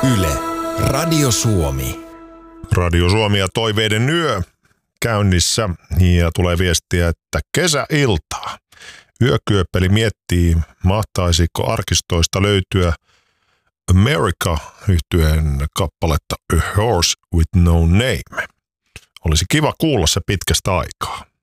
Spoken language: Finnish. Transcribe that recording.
Yle, Radio Suomi. Radio Suomi ja Toiveiden yö käynnissä ja tulee viestiä, että kesäiltaa. Yökyöpeli miettii, mahtaisiko arkistoista löytyä America-yhtyeen kappaletta A Horse with No Name. Olisi kiva kuulla se pitkästä aikaa.